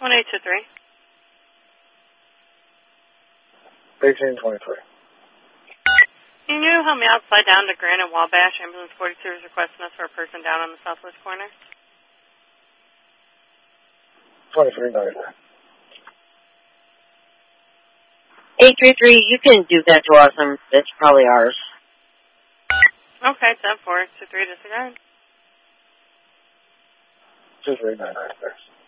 1823. 1823. Can you help me outside down to Granite Wabash? Ambulance 42 is requesting us for a person down on the southwest corner. 2390. 833, you can do that to us, and it's probably ours. Okay, 10-4, 23 disregard. 2399, thanks.